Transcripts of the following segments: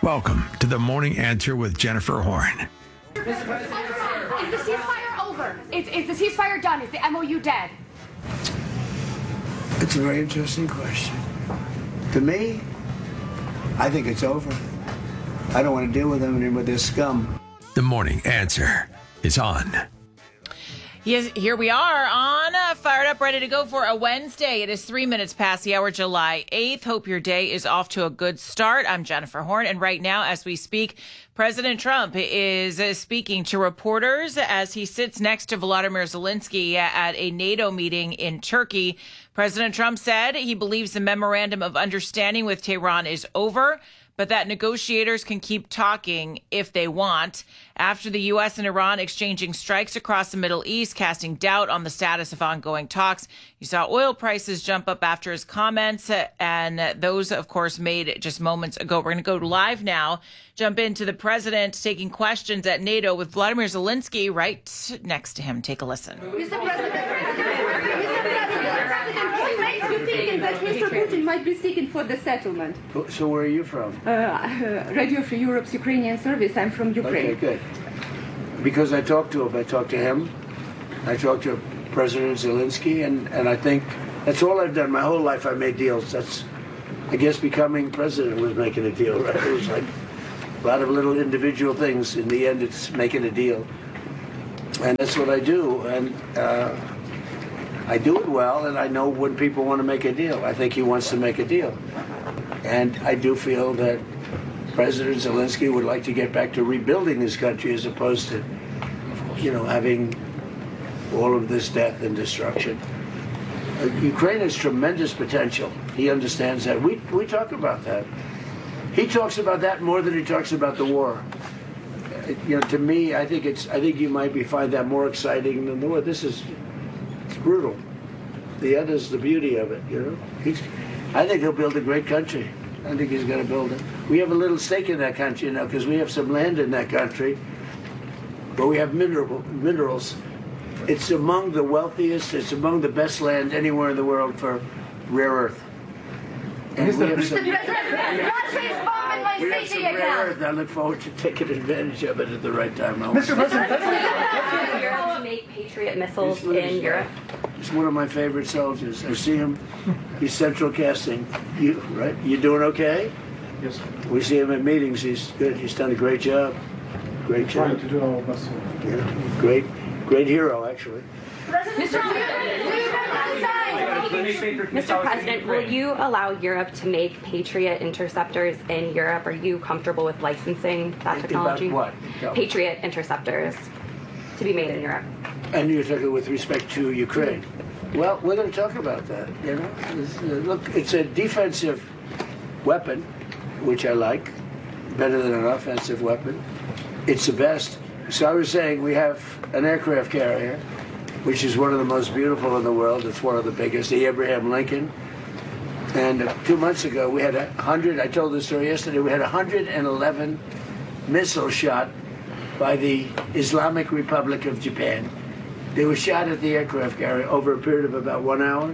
Welcome to the Morning Answer with Jennifer Horn. Is the ceasefire over? Is the ceasefire done? Is the MOU dead? It's a very interesting question. To me, I think it's over. I don't want to deal with them anymore. They're scum. The Morning Answer is on. Yes, here we are on Fired Up, ready to go for a Wednesday. It is 3 minutes past the hour, July 8th. Hope your day is off to a good start. I'm Jennifer Horn, and right now, as we speak, President Trump is speaking to reporters as he sits next to Volodymyr Zelensky at a NATO meeting in Turkey. President Trump said he believes the memorandum of understanding with Tehran is over, but that negotiators can keep talking if they want. After the U.S. and Iran exchanging strikes across the Middle East, casting doubt on the status of ongoing talks, you saw oil prices jump up after his comments, and those, of course, made just moments ago. We're going to go live now, jump into the president taking questions at NATO with Volodymyr Zelensky right next to him. Take a listen. Mr. Mr. Putin might be seeking for the settlement. So where are you from? Radio Free Europe's Ukrainian service. I'm from Ukraine. Okay, good. Because I talked to him. I talked to President Zelensky, and I think that's all I've done. My whole life I made deals. I guess becoming president was making a deal, right? It was like a lot of little individual things. In the end, it's making a deal. And that's what I do. And I do it well, and I know when people want to make a deal. I think he wants to make a deal. And I do feel that President Zelensky would like to get back to rebuilding his country as opposed to, having all of this death and destruction. Ukraine has tremendous potential. He understands that. We talk about that. He talks about that more than he talks about the war. To me, I think you might find that more exciting than the war. It's brutal. The other's the beauty of it, I think he'll build a great country. I think he's going to build it. We have a little stake in that country, because we have some land in that country, but we have minerals. It's among the wealthiest, it's among the best land anywhere in the world for rare earth. And we have some rare earth. I look forward to taking advantage of it at the right time. Mr. President, Europe to make Patriot missiles in Europe. He's one of my favorite soldiers. I see him. He's central casting. Right? You doing okay? Yes. We see him at meetings. He's good. He's done a great job. Great job. Trying to do our best. Yeah. Great hero, actually. Mr. President, will you allow Europe to make Patriot interceptors in Europe? Are you comfortable with licensing that technology? About what? Patriot interceptors to be made in Europe. And you're talking with respect to Ukraine. Well, we're going to talk about that. Look, it's a defensive weapon, which I like, better than an offensive weapon. It's the best. So I was saying we have an aircraft carrier, which is one of the most beautiful in the world. It's one of the biggest, the Abraham Lincoln. And 2 months ago, we had 100, I told the story yesterday, we had 111 missiles shot by the Islamic Republic of Japan. They were shot at the aircraft carrier over a period of about 1 hour.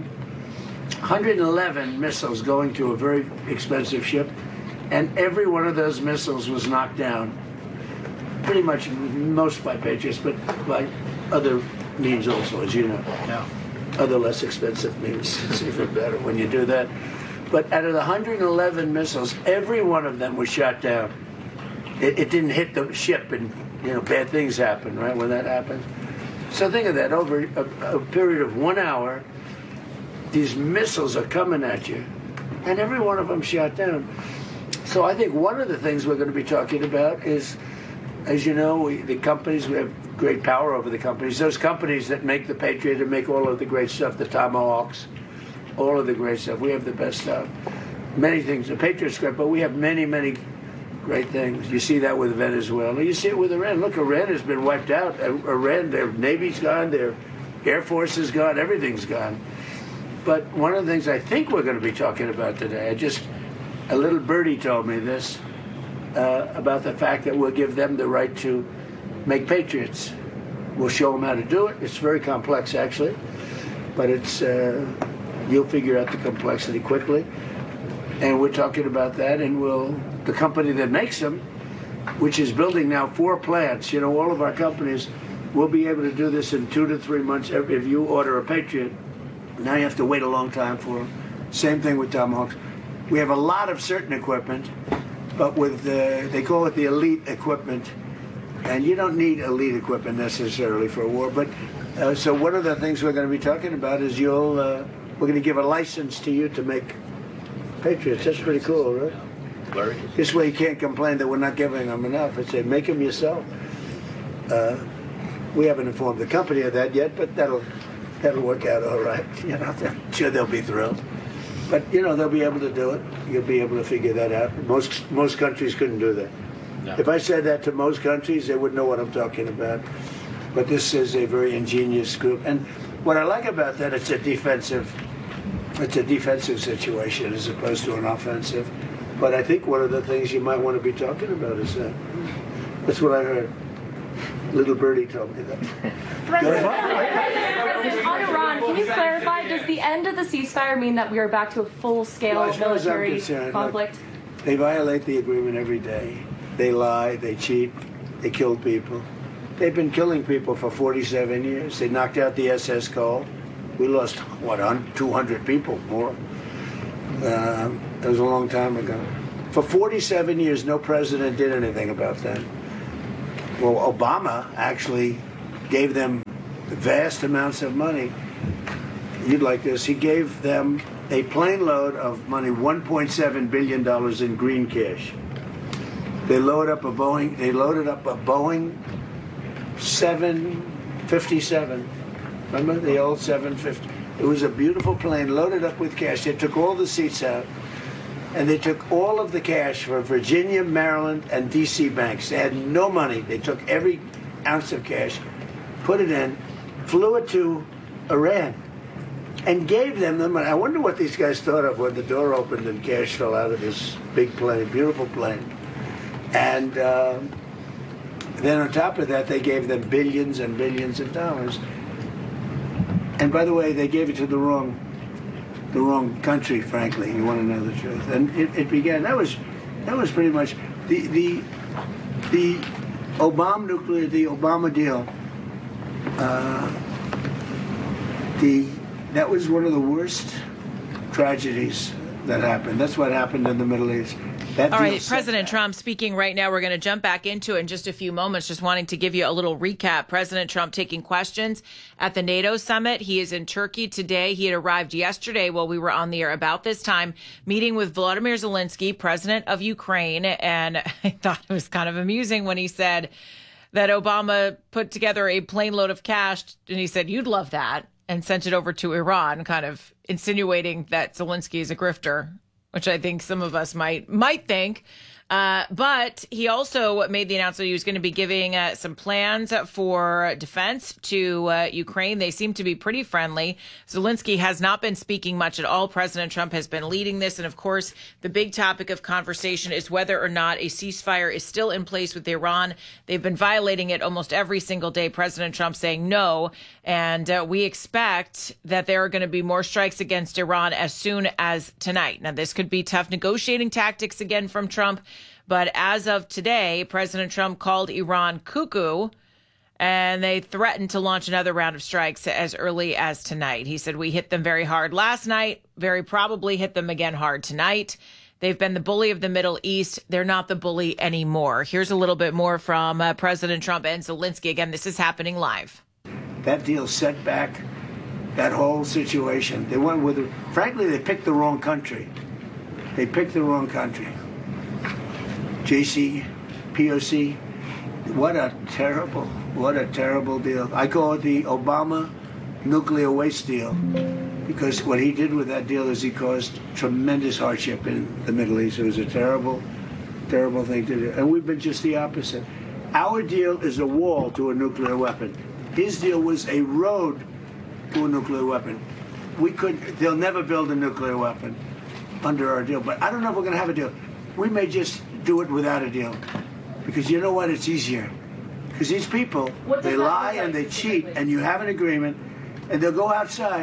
111 missiles going to a very expensive ship, and every one of those missiles was knocked down. Pretty much most by Patriots, but by other means also, as you know. Yeah. Other less expensive means. It's even better when you do that. But out of the 111 missiles, every one of them was shot down. It didn't hit the ship, and bad things happen, right, when that happens. So think of that, over a period of 1 hour, these missiles are coming at you, and every one of them shot down. So I think one of the things we're going to be talking about is, as you know, the companies, we have great power over the companies. Those companies that make the Patriot and make all of the great stuff, the Tomahawks, all of the great stuff. We have the best stuff. Many things. The Patriot's great, but we have many, many great things. You see that with Venezuela. You see it with Iran. Look, Iran has been wiped out. Iran, their Navy's gone, their Air Force is gone, everything's gone. But one of the things I think we're going to be talking about today, a little birdie told me this, about the fact that we'll give them the right to make Patriots. We'll show them how to do it. It's very complex, actually, but you'll figure out the complexity quickly. And we're talking about that, and the company that makes them, which is building now 4 plants, all of our companies will be able to do this in 2 to 3 months. If you order a Patriot, now you have to wait a long time for them. Same thing with Tomahawks. We have a lot of certain equipment, but with they call it the elite equipment, and you don't need elite equipment necessarily for a war. But so one of the things we're going to be talking about is we're going to give a license to you to make Patriots. That's pretty cool, right? Larry? This way you can't complain that we're not giving them enough. I say make them yourself. We haven't informed the company of that yet, but that'll work out all right. I'm sure they'll be thrilled. But they'll be able to do it. You'll be able to figure that out. Most countries couldn't do that. No. If I said that to most countries, they wouldn't know what I'm talking about. But this is a very ingenious group, and what I like about that, it's a defensive situation as opposed to an offensive. But I think one of the things you might want to be talking about is that. That's what I heard. Little birdie told me that. On Iran, can you clarify, does the end of the ceasefire mean that we are back to a full-scale military conflict? Look, they violate the agreement every day. They lie, they cheat, they kill people. They've been killing people for 47 years. They knocked out the SS Cole. We lost, 200 people more. That was a long time ago. For 47 years, no president did anything about that. Well, Obama actually gave them vast amounts of money. You'd like this. He gave them a plane load of money, $1.7 billion in green cash. They loaded up a Boeing 757. Remember the old 750? It was a beautiful plane loaded up with cash. They took all the seats out, and they took all of the cash for Virginia, Maryland, and D.C. banks. They had no money. They took every ounce of cash, put it in, flew it to Iran, and gave them the money. I wonder what these guys thought of when the door opened and cash fell out of this big plane, beautiful plane. And then on top of that, they gave them billions and billions of dollars. And by the way, they gave it to the wrong country, frankly. You want to know the truth. And it began. That was pretty much the Obama deal. That was one of the worst tragedies that happened. That's what happened in the Middle East. All right, President Trump speaking right now. We're going to jump back into it in just a few moments. Just wanting to give you a little recap. President Trump taking questions at the NATO summit. He is in Turkey today. He had arrived yesterday while we were on the air about this time, meeting with Volodymyr Zelensky, president of Ukraine. And I thought it was kind of amusing when he said that Obama put together a plane load of cash, and he said, "You'd love that," and sent it over to Iran, kind of insinuating that Zelensky is a grifter, which I think some of us might think. But he also made the announcement he was going to be giving some plans for defense to Ukraine. They seem to be pretty friendly. Zelensky has not been speaking much at all. President Trump has been leading this. And of course, the big topic of conversation is whether or not a ceasefire is still in place with Iran. They've been violating it almost every single day. President Trump saying no. And we expect that there are going to be more strikes against Iran as soon as tonight. Now, this could be tough negotiating tactics again from Trump. But as of today, President Trump called Iran cuckoo, and they threatened to launch another round of strikes as early as tonight. He said, "We hit them very hard last night, very probably hit them again hard tonight. They've been the bully of the Middle East. They're not the bully anymore." Here's a little bit more from President Trump and Zelensky. Again, this is happening live. That deal set back that whole situation. They went with it. Frankly, they picked the wrong country. They picked the wrong country. POC, what a terrible deal. I call it the Obama nuclear waste deal, because what he did with that deal is he caused tremendous hardship in the Middle East. It was a terrible, terrible thing to do. And we've been just the opposite. Our deal is a wall to a nuclear weapon. His deal was a road to a nuclear weapon. They'll never build a nuclear weapon under our deal, but I don't know if we're going to have a deal. We may just do it without a deal, because you know what? It's easier. Because these people, they lie and they cheat, and you have an agreement, and they'll go outside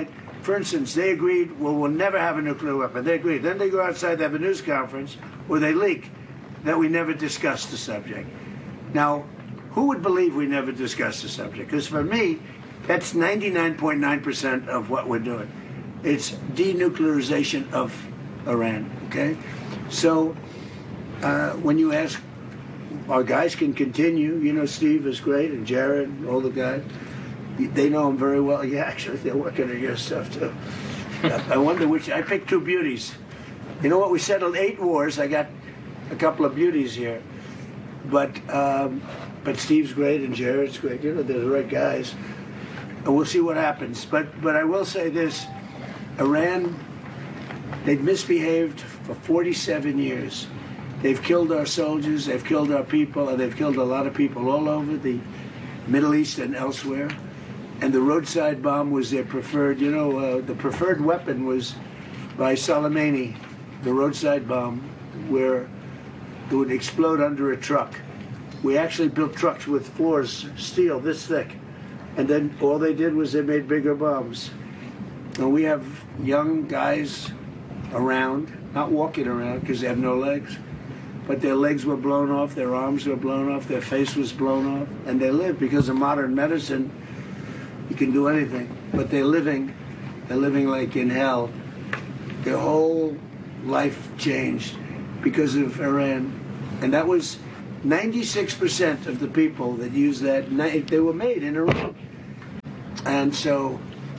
for instance, they agreed, well, we'll never have a nuclear weapon. They agreed. Then they go outside, they have a news conference where they leak that we never discussed the subject. Now, who would believe we never discussed the subject? Because for me, that's 99.9% of what we're doing. It's denuclearization of Iran, okay? So when you ask, our guys can continue. You know, Steve is great, and Jared, and all the guys. They know him very well. Yeah, actually, they're working on your stuff, too. I wonder which. I picked two beauties. You know what? We settled 8 wars. I got a couple of beauties here. But Steve's great, and Jared's great. You know, they're the right guys. And we'll see what happens. But I will say this. Iran, they've misbehaved for 47 years. They've killed our soldiers, they've killed our people, and they've killed a lot of people all over the Middle East and elsewhere. And the roadside bomb was their preferred, the preferred weapon was by Soleimani, the roadside bomb, where it would explode under a truck. We actually built trucks with floors, steel this thick. And then all they did was they made bigger bombs. And we have young guys around, not walking around because they have no legs, but their legs were blown off, their arms were blown off, their face was blown off, and they live because of modern medicine. You can do anything, but they're living like in hell. Their whole life changed because of Iran. And that was 96% of the people that used that, they were made in Iran. And so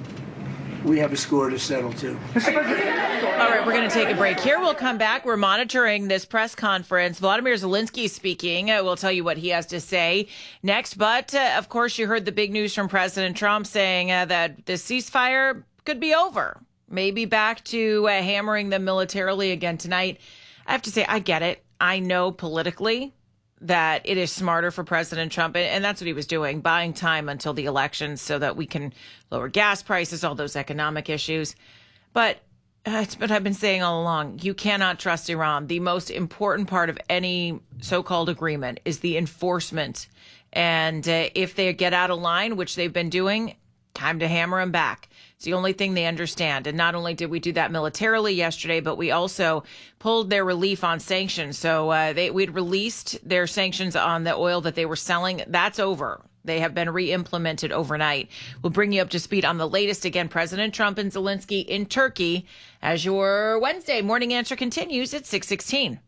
we have a score to settle too. All right, we're going to take a break here. We'll come back. We're monitoring this press conference. Vladimir Zelensky speaking. We'll tell you what he has to say next. But, of course, you heard the big news from President Trump saying that the ceasefire could be over. Maybe back to hammering them militarily again tonight. I have to say, I get it. I know politically that it is smarter for President Trump, and that's what he was doing, buying time until the election so that we can lower gas prices, all those economic issues. But it's what I've been saying all along. You cannot trust Iran. The most important part of any so-called agreement is the enforcement. And if they get out of line, which they've been doing, time to hammer them back. It's the only thing they understand. And not only did we do that militarily yesterday, but we also pulled their relief on sanctions. So we'd released their sanctions on the oil that they were selling. That's over. They have been re-implemented overnight. We'll bring you up to speed on the latest. Again, President Trump and Zelensky in Turkey as your Wednesday morning answer continues at 6:16.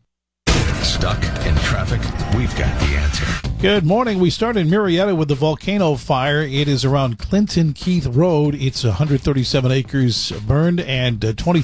Stuck in traffic? We've got the answer. Good morning. We start in Marietta with the volcano fire. It is around Clinton Keith Road. It's 137 acres burned and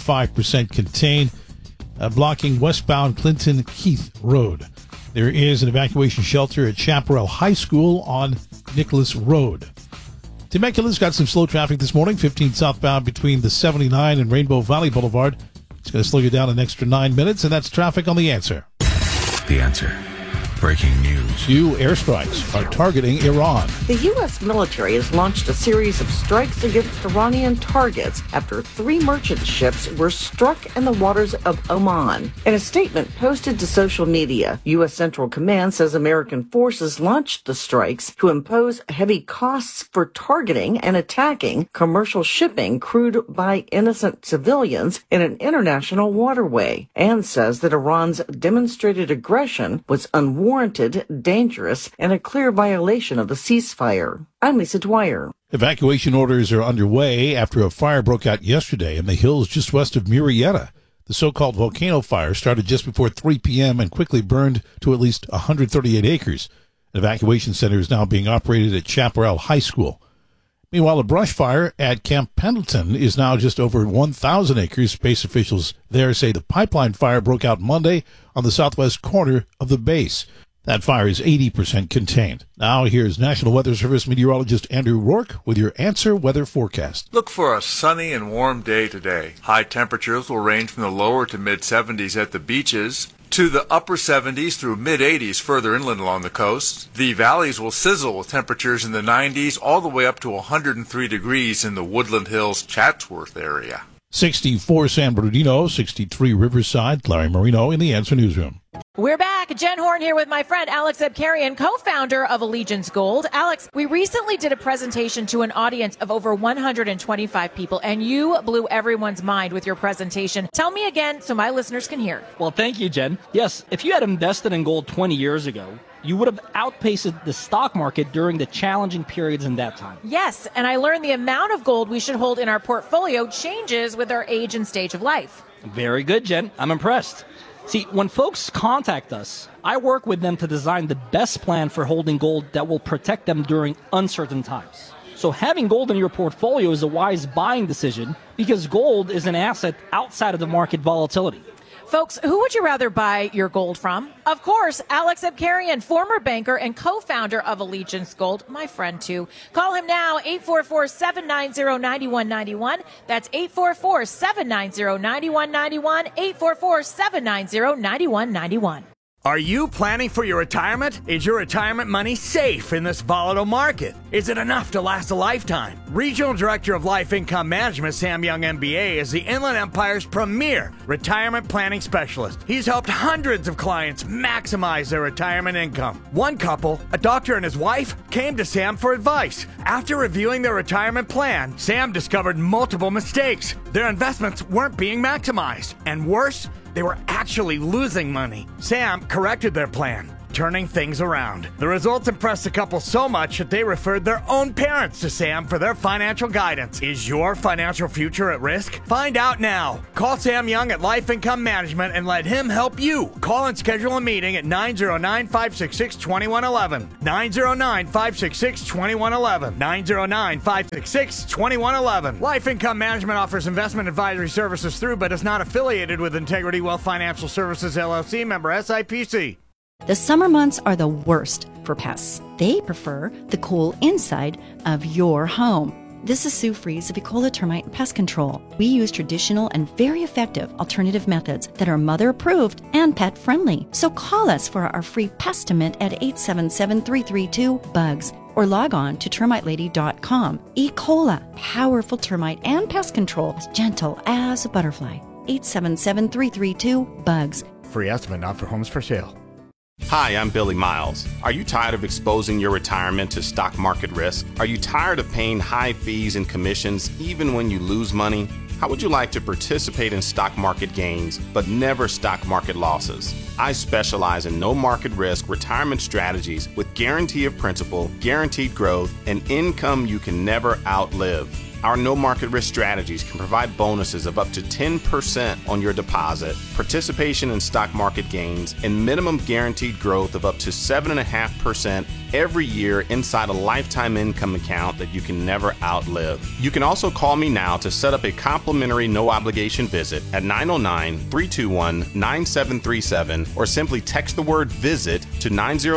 25% contained, blocking westbound Clinton Keith Road. There is an evacuation shelter at Chaparral High School on Nicholas Road. Temecula's got some slow traffic this morning, 15 southbound between the 79 and Rainbow Valley Boulevard. It's going to slow you down an extra 9 minutes, and that's traffic on The Answer. The Answer. Breaking news. 2 airstrikes are targeting Iran. The U.S. military has launched a series of strikes against Iranian targets after 3 merchant ships were struck in the waters of Oman. In a statement posted to social media, U.S. Central Command says American forces launched the strikes to impose heavy costs for targeting and attacking commercial shipping crewed by innocent civilians in an international waterway, and says that Iran's demonstrated aggression was unwarranted, dangerous, and a clear violation of the ceasefire. I'm Lisa Dwyer. Evacuation orders are underway after a fire broke out yesterday in the hills just west of Murrieta. The so-called volcano fire started just before 3 p.m. and quickly burned to at least 138 acres. An evacuation center is now being operated at Chaparral High School. Meanwhile, a brush fire at Camp Pendleton is now just over 1,000 acres. Base officials there say the pipeline fire broke out Monday on the southwest corner of the base. That fire is 80% contained. Now here's National Weather Service meteorologist Andrew Rourke with your Answer weather forecast. Look for a sunny and warm day today. High temperatures will range from the lower to mid-70s at the beaches to the upper 70s through mid-80s further inland along the coast. The valleys will sizzle with temperatures in the 90s all the way up to 103 degrees in the Woodland Hills, Chatsworth area. 64 San Bernardino, 63 Riverside. Larry Marino in the Answer Newsroom. We're back. Jen Horn here with my friend Alex Abkarian, co-founder of Allegiance Gold. Alex, we recently did a presentation to an audience of over 125 people, and you blew everyone's mind with your presentation. Tell me again so my listeners can hear. Well, thank you, Jen. Yes, if you had invested in gold 20 years ago, you would have outpaced the stock market during the challenging periods in that time. Yes, and I learned the amount of gold we should hold in our portfolio changes with our age and stage of life. Very good, Jen. I'm impressed. See, when folks contact us, I work with them to design the best plan for holding gold that will protect them during uncertain times. So having gold in your portfolio is a wise buying decision because gold is an asset outside of the market volatility. Folks, who would you rather buy your gold from? Of course, Alex Abkarian, former banker and co-founder of Allegiance Gold, my friend too. Call him now, 844-790-9191. That's 844-790-9191, 844-790-9191. Are you planning for your retirement? Is your retirement money safe in this volatile market? Is it enough to last a lifetime? Regional Director of Life Income Management, Sam Young, MBA, is the Inland Empire's premier retirement planning specialist. He's helped hundreds of clients maximize their retirement income. One couple, a doctor and his wife, came to Sam for advice. After reviewing their retirement plan, Sam discovered multiple mistakes. Their investments weren't being maximized. And worse, they were actually losing money. Sam corrected their plan, turning things around. The results impressed the couple so much that they referred their own parents to Sam for their financial guidance. Is your financial future at risk? Find out now. Call Sam Young at Life Income Management and let him help you. Call and schedule a meeting at 909-566-2111. 909-566-2111. 909-566-2111. Life Income Management offers investment advisory services through but is not affiliated with Integrity Wealth Financial Services, LLC, member SIPC. The summer months are the worst for pests. They prefer the cool inside of your home. This is Sue Fries of Ecola Termite and Pest Control. We use traditional and very effective alternative methods that are mother approved and pet friendly. So call us for our free Pestimate at 877-332-BUGS or log on to termitelady.com. Ecola, powerful termite and pest control, as gentle as a butterfly. 877-332-BUGS. Free estimate not for homes for sale. Hi, I'm Billy Miles. Are you tired of exposing your retirement to stock market risk? Are you tired of paying high fees and commissions even when you lose money? How would you like to participate in stock market gains but never stock market losses? I specialize in no market risk retirement strategies with guarantee of principal, guaranteed growth, and income you can never outlive. Our no market risk strategies can provide bonuses of up to 10% on your deposit, participation in stock market gains, and minimum guaranteed growth of up to 7.5% every year inside a lifetime income account that you can never outlive. You can also call me now to set up a complimentary no obligation visit at 909-321-9737 or simply text the word visit to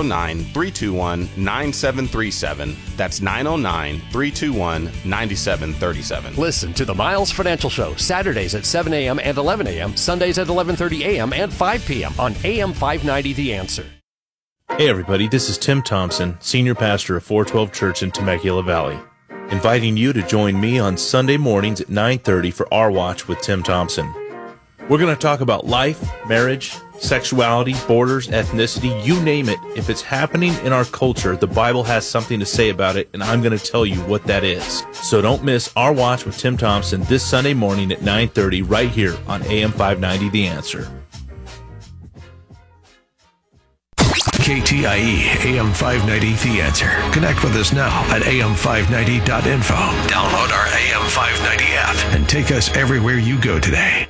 909-321-9737. That's 909-321-9737. Listen to the Miles Financial Show Saturdays at 7 a.m. and 11 a.m., Sundays at 11:30 a.m. and 5 p.m. on AM 590 The Answer. Hey everybody, this is Tim Thompson, Senior Pastor of 412 Church in Temecula Valley, inviting you to join me on Sunday mornings at 9:30 for Our Watch with Tim Thompson. We're going to talk about life, marriage, sexuality, borders, ethnicity, you name it. If it's happening in our culture, the Bible has something to say about it, and I'm going to tell you what that is. So don't miss Our Watch with Tim Thompson this Sunday morning at 9:30 right here on AM 590 The Answer. KTIE AM 590 The Answer. Connect with us now at am590.info. Download our AM 590 app and take us everywhere you go today.